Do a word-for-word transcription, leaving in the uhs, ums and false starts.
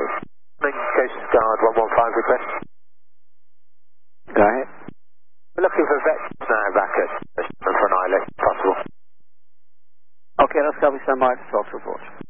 Coast Guard one one five request. Go ahead. We're looking for vets now back at for an islet, if possible. Okay, let's copy standby for talk report.